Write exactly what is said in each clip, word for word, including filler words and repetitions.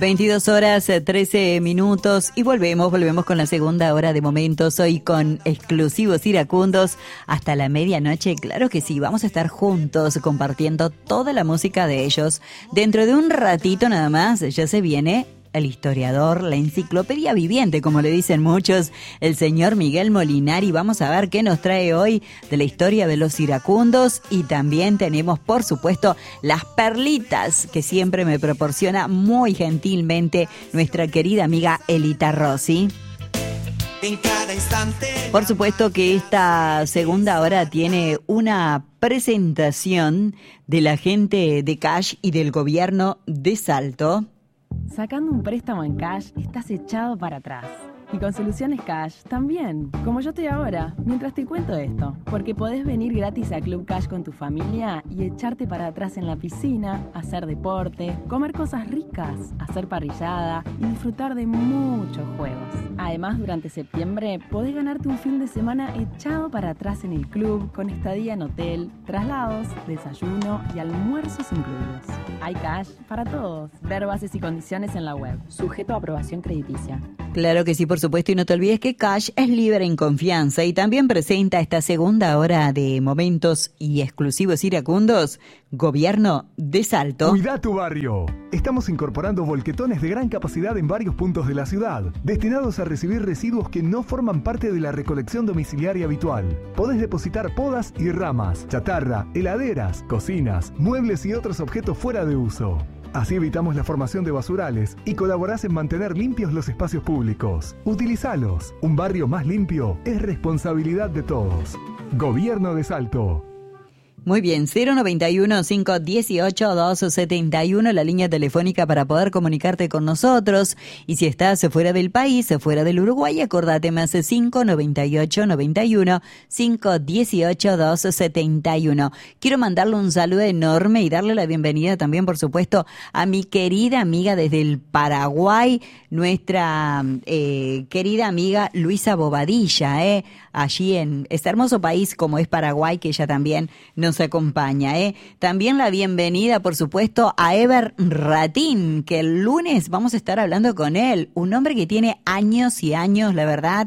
veintidós horas, trece minutos y volvemos, volvemos con la segunda hora de Momentos, hoy con exclusivos iracundos hasta la medianoche. Claro que sí, vamos a estar juntos compartiendo toda la música de ellos. Dentro de un ratito nada más ya se viene el historiador, la enciclopedia viviente, como le dicen muchos, el señor Miguel Molinari. Vamos a ver qué nos trae hoy de la historia de los iracundos, y también tenemos, por supuesto, las perlitas que siempre me proporciona muy gentilmente nuestra querida amiga Elita Rossi. En cada instante. Por supuesto que esta segunda hora tiene una presentación de la gente de Cash y del gobierno de Salto. Sacando un préstamo en Cash, estás echado para atrás. Y con Soluciones Cash también, como yo estoy ahora, mientras te cuento esto. Porque podés venir gratis a Club Cash con tu familia y echarte para atrás en la piscina, hacer deporte, comer cosas ricas, hacer parrillada y disfrutar de muchos juegos. Además, durante septiembre podés ganarte un fin de semana echado para atrás en el club con estadía en hotel, traslados, desayuno y almuerzos incluidos. Hay Cash para todos. Ver bases y condiciones en la web. Sujeto a aprobación crediticia. Claro que sí, por supuesto, y no te olvides que Cash es líder en confianza y también presenta esta segunda hora de Momentos y exclusivos iracundos, Gobierno de Salto. Cuida tu barrio. Estamos incorporando volquetones de gran capacidad en varios puntos de la ciudad, destinados a recibir residuos que no forman parte de la recolección domiciliaria habitual. Podés depositar podas y ramas, chatarra, heladeras, cocinas, muebles y otros objetos fuera de uso. Así evitamos la formación de basurales y colaborás en mantener limpios los espacios públicos. Utilizalos. Un barrio más limpio es responsabilidad de todos. Gobierno de Salto. Muy bien, cero noventa y uno, cinco dieciocho, dos setenta y uno, la línea telefónica para poder comunicarte con nosotros. Y si estás fuera del país, fuera del Uruguay, acordate más cinco noventa y ocho, noventa y uno, cinco dieciocho, dos setenta y uno. Quiero mandarle un saludo enorme y darle la bienvenida también, por supuesto, a mi querida amiga desde el Paraguay, nuestra eh, querida amiga Luisa Bobadilla, eh, allí en este hermoso país como es Paraguay, que ella también nos acompaña, ¿eh? También la bienvenida, por supuesto, a Eber Ratín, que el lunes vamos a estar hablando con él, un hombre que tiene años y años, la verdad,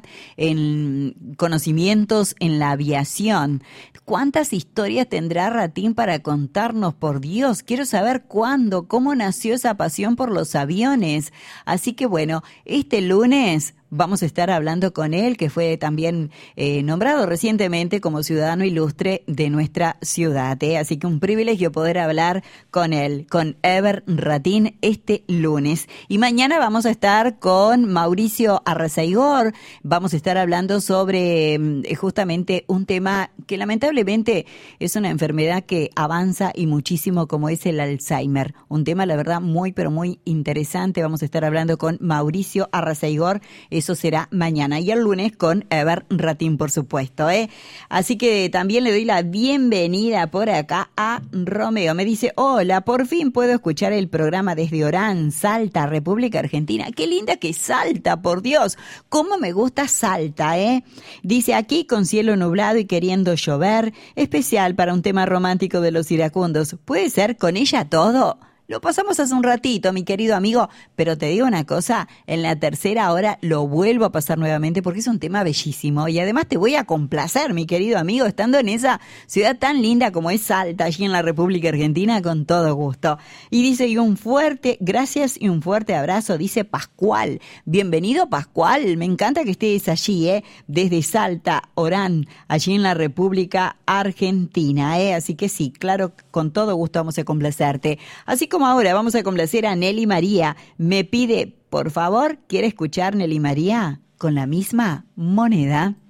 en conocimientos en la aviación. ¿Cuántas historias tendrá Ratín para contarnos? Por Dios, quiero saber cuándo, cómo nació esa pasión por los aviones. Así que bueno, este lunes vamos a estar hablando con él, que fue también eh, nombrado recientemente como ciudadano ilustre de nuestra ciudad, ¿eh? Así que un privilegio poder hablar con él, con Eber Ratín, este lunes. Y mañana vamos a estar con Mauricio Arrasaigor, vamos a estar hablando sobre eh, justamente un tema que lamentablemente es una enfermedad que avanza y muchísimo, como es el Alzheimer. Un tema, la verdad, muy pero muy interesante. Vamos a estar hablando con Mauricio Arrasaigor. Eso será mañana. Y el lunes con Eber Ratín, por supuesto, ¿eh? Así que también le doy la bienvenida por acá a Romeo. Me dice, hola, por fin puedo escuchar el programa desde Orán, Salta, República Argentina. Qué linda que Salta, por Dios. Cómo me gusta Salta, ¿eh? Dice, aquí con cielo nublado y queriendo llover, especial para un tema romántico de los iracundos. ¿Puede ser con ella todo? Lo pasamos hace un ratito, mi querido amigo, pero te digo una cosa, en la tercera hora lo vuelvo a pasar nuevamente porque es un tema bellísimo y además te voy a complacer, mi querido amigo, estando en esa ciudad tan linda como es Salta, allí en la República Argentina, con todo gusto. Y dice, y un fuerte, gracias y un fuerte abrazo, dice Pascual. Bienvenido, Pascual, me encanta que estés allí, ¿eh? Desde Salta, Orán, allí en la República Argentina, ¿eh? Así que sí, claro, con todo gusto vamos a complacerte. Así como ahora vamos a complacer a Nelly María. Me pide, por favor, ¿quiere escuchar Nelly María con la misma moneda?